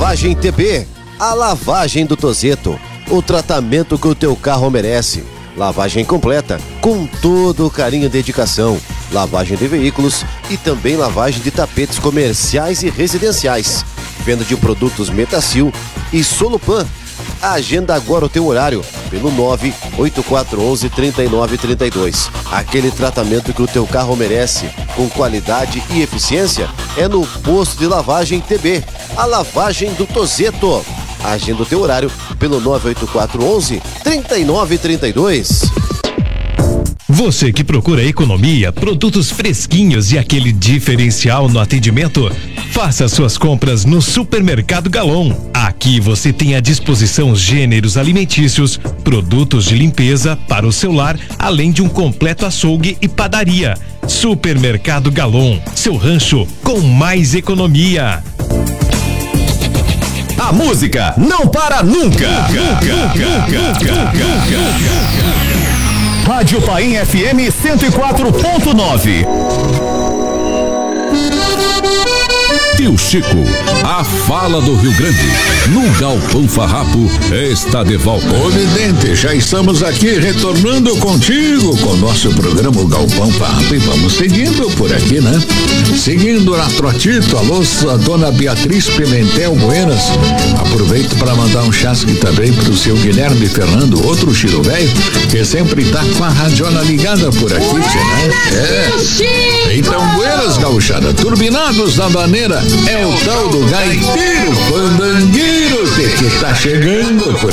Lavagem TB, a lavagem do Tozeto, o tratamento que o teu carro merece. Lavagem completa, com todo o carinho e dedicação. Lavagem de veículos e também lavagem de tapetes comerciais e residenciais. Venda de produtos Metacil e Solupan. Agenda agora o teu horário pelo 98411-3932. Aquele tratamento que o teu carro merece, com qualidade e eficiência, é no posto de lavagem TB, a lavagem do Tozeto. Agenda o teu horário pelo 98411-3932. Você que procura economia, produtos fresquinhos e aquele diferencial no atendimento, faça suas compras no Supermercado Galon. Aqui você tem à disposição gêneros alimentícios, produtos de limpeza para o seu lar, além de um completo açougue e padaria. Supermercado Galon, seu rancho com mais economia. A música não para nunca. Rádio Paim FM 104.9. Tio Chico, a fala do Rio Grande, no Galpão Farrapo, está de volta. Ô vidente, já estamos aqui retornando contigo com o nosso programa o Galpão Farrapo e vamos seguindo por aqui, né? Seguindo na Trotito, alô, a dona Beatriz Pimentel Buenas. Aproveito para mandar um chasque também pro seu Guilherme Fernando, outro Chiro velho, que sempre tá com a radiola ligada por aqui, né? Então, Buenas, gauchada, turbinados da maneira. É o tal do gaiteiro, fandangueiro que tá chegando por